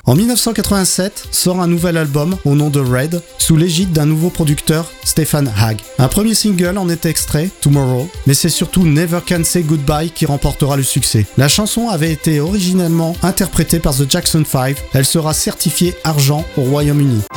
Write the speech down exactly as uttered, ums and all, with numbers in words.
En dix-neuf cent quatre-vingt-sept sort un nouvel album au nom de Red, sous l'égide d'un nouveau producteur, Stefan Hag. Un premier single en est extrait, Tomorrow, mais c'est surtout Never Can Say Goodbye qui remportera le succès. La chanson avait été originellement interprétée par The Jackson five, elle sera certifiée argent au Royaume-Uni.